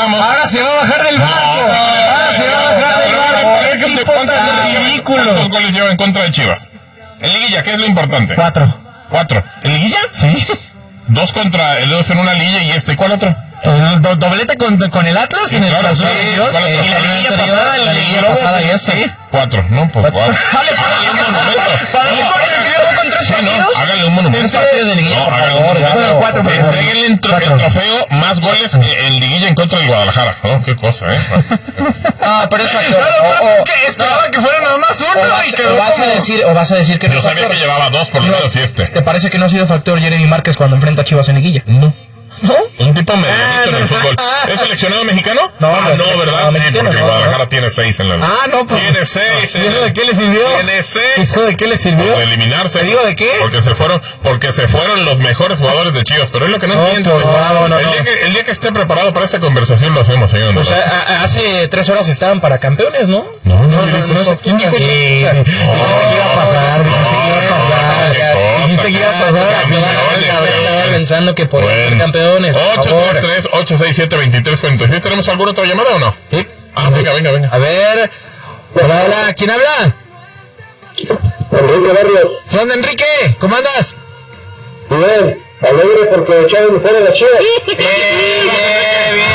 vamos. Ahora se va a bajar del barco. Ahora se va a bajar del barco. ¡Qué tipo tan ridículo! ¿Cuántos goles lleva en contra de Chivas? En liguilla, ¿qué es lo importante? 4. ¿En liguilla? Sí. 2 contra el 2 en una liguilla y ¿cuál otro? El doblete con el Atlas en el claro, clausura sí, 22 ¿cuál otro? y la liguilla pasada, la liguilla pasada y este. 4, ¿no? Pues 4. Hágale un monumento. 3 partidos de liguilla, por favor. 4, por favor. Entréguenle el trofeo más goles en liguilla en contra del Guadalajara. Oh, qué cosa, Ah, pero es factor. Esperaba que fuera nada más uno y que vas a decir que no Yo es sabía factor. que llevaba 2 por lo menos y ¿Te parece que no ha sido factor Jeremy Márquez cuando enfrenta a Chivas en liguilla? No. Un tipo medianito en el fútbol. ¿Es seleccionado mexicano? No, no, ¿verdad? mexicano, porque Guadalajara tiene 6 en la liga. Pues. Tiene 6. ¿Y eso de qué le sirvió? Tiene 6. ¿Eso de qué le sirvió? De eliminarse. ¿Te digo de qué? Porque se fueron los mejores jugadores de Chivas. Pero es lo que no entiendo. El día que esté preparado para esta conversación lo hacemos, señor. Pues hace 3 horas estaban para campeones, ¿no? No sé quién dijo eso. Dijiste que iba a pasar. Dijiste que iba a pasar. Estaba pensando que podían ser campeones. 833-867-2346. ¿Tenemos alguna otra llamada o no? Sí. Venga. A ver. Hola, ¿quién habla? Enrique Barrios. ¿Qué onda, Enrique? ¿Cómo andas? Bien, alegre porque echaron fuera la Chivas. Bien.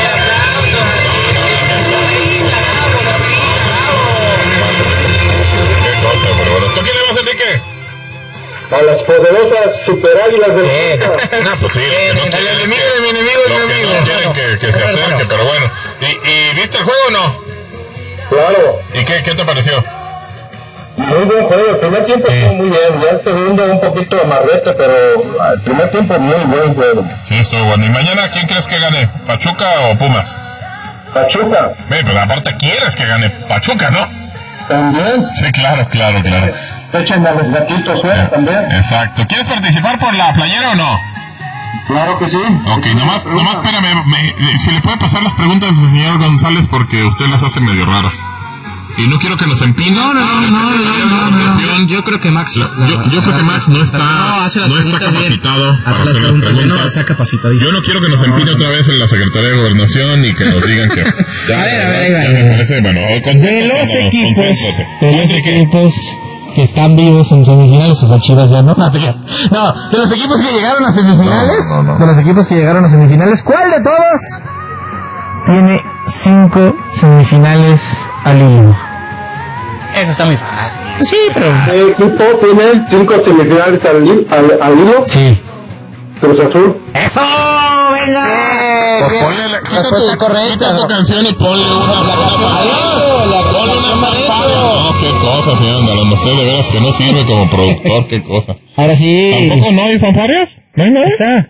Qué cosa, pero bueno. ¿Tú quién le vas, Enrique? A las poderosas super águilas del América. No, pues sí. El enemigo de mi enemigo es mi amigo. No quieren que se acerque, pero bueno. ¿Y viste el juego o no? Claro. ¿Y qué te pareció? Muy buen juego. El primer tiempo estuvo muy bien. Ya el segundo un poquito amarrete, pero el primer tiempo muy buen juego. Sí, estuvo bueno. ¿Y mañana quién crees que gane? ¿Pachuca o Pumas? Pachuca. Pero aparte quieres que gane Pachuca, ¿no? También. Sí, claro. Echen a los gatitos fuera también. Exacto. ¿Quieres participar por la playera o no? Claro que sí. Ok, nomás espérame. Si le puede pasar las preguntas al señor González porque usted las hace medio raras. Y no quiero que nos empine. No. Yo creo que Max. Yo creo que Max no está capacitado para hacer las preguntas. No, está capacitado. Yo no quiero que nos empine otra vez en la Secretaría de Gobernación y que nos digan que. A ver. Me parece, bueno, De los equipos que están vivos en semifinales, o sea, Chivas ya no. No, de los equipos que llegaron a semifinales. No. De los equipos que llegaron a semifinales, ¿cuál de todos tiene 5 semifinales al hilo? Eso está muy fácil. Sí, pero. ¿Qué equipo tiene 5 semifinales al hilo? Sí. Cruz Azul. ¡Eso! ¡Venga! Respuesta correcta. Quita tu canción y ponle una fanfarria. Qué cosa, señor Andalón. Usted de veras que no sirve como productor, qué cosa. Ahora sí. ¿Tampoco no hay fanfarrias? Venga, Está.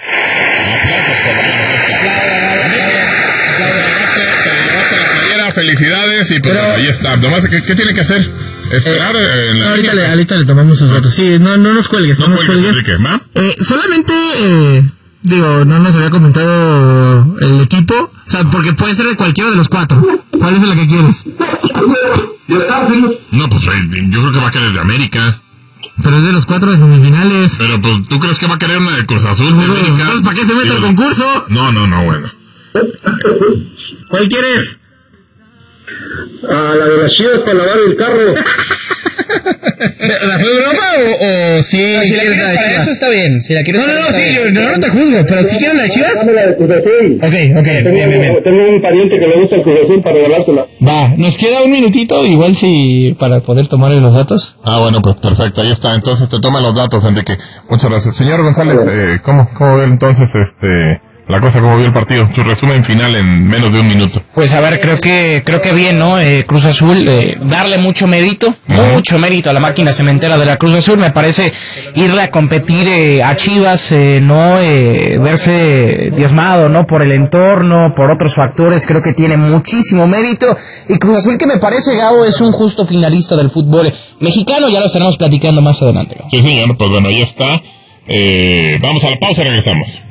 felicidades y pues ahí está. Nomás, ¿qué tiene que hacer? Esperar en la ahorita le tomamos los datos. Sí, no nos cuelgues, no nos cuelgues. Enrique, ¿va? Solamente, no nos había comentado el equipo. O sea, porque puede ser de cualquiera de los 4. ¿Cuál es la que quieres? No, pues yo creo que va a querer de América. Pero es de los 4 de semifinales. Pero pues, ¿tú crees que va a querer una de Cruz Azul? De América? Entonces, ¿para qué se mete al concurso? No, bueno. ¿Cuál quieres? A la de las Chivas para lavar el carro. ¿La fue broma o sí? Si la quieres para eso está bien. Si la quieres No te juzgo, pero si quieres la de Chivas. Dame la de Cruz Azul. Ok, bien. Tengo un pariente que le gusta el Cruz Azul para regalársela. Va, nos queda un minutito, igual si para poder tomar los datos. Bueno, pues perfecto, ahí está. Entonces te toma los datos, Enrique. Muchas gracias. Señor González, ¿cómo ve entonces la cosa, cómo vio el partido? Su resumen final en menos de un minuto. Pues a ver, creo que bien, ¿no? Cruz Azul, darle mucho mérito a la máquina cementera de la Cruz Azul. Me parece irle a competir a Chivas, no verse diezmado, ¿no? Por el entorno, por otros factores, creo que tiene muchísimo mérito. Y Cruz Azul, que me parece, Gabo, es un justo finalista del fútbol mexicano. Ya lo estaremos platicando más adelante, Gabo. Sí, señor, pues bueno, ahí está. Vamos a la pausa y regresamos.